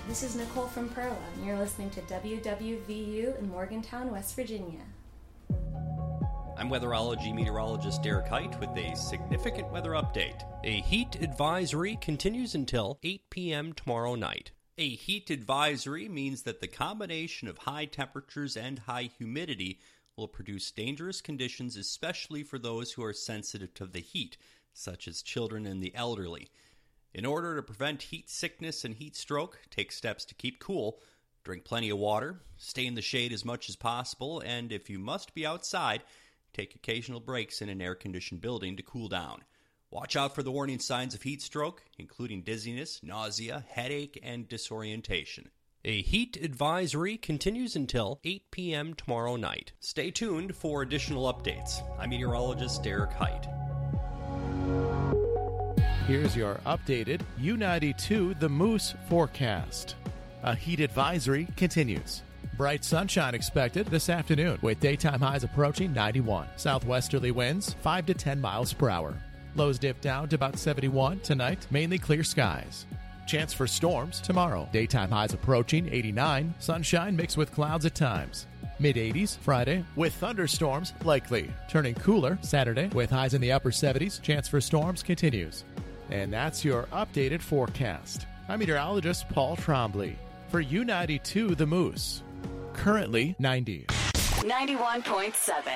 this is Nicole from Perla, and you're listening to WWVU in Morgantown, West Virginia. I'm weatherology meteorologist Derek Height with a significant weather update. A heat advisory continues until 8 p.m. tomorrow night. A heat advisory means that the combination of high temperatures and high humidity will produce dangerous conditions, especially for those who are sensitive to the heat, such as children and the elderly. In order to prevent heat sickness and heat stroke, take steps to keep cool, drink plenty of water, stay in the shade as much as possible, and if you must be outside, take occasional breaks in an air-conditioned building to cool down. Watch out for the warning signs of heat stroke, including dizziness, nausea, headache, and disorientation. A heat advisory continues until 8 p.m. tomorrow night. Stay tuned for additional updates. I'm meteorologist Derek Height. Here's your updated U92 The Moose forecast. A heat advisory continues. Bright sunshine expected this afternoon with daytime highs approaching 91. Southwesterly winds 5 to 10 miles per hour. Lows dip down to about 71 tonight, mainly clear skies. Chance for storms tomorrow. Daytime highs approaching 89. Sunshine mixed with clouds at times. Mid-80s Friday with thunderstorms likely. Turning cooler Saturday with highs in the upper 70s. Chance for storms continues. And that's your updated forecast. I'm meteorologist Paul Trombley for U92 The Moose. Currently 90. 91.7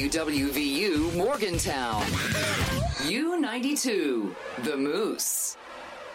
WWVU Morgantown. U92 The Moose.